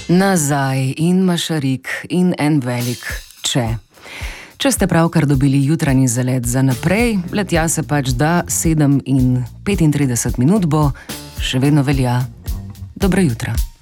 Nazaj in Mašarik in en velik če. Če ste pravkar dobili jutranji zalet za naprej, letja se pač da 7:35 bo, še vedno velja. Dobro jutro.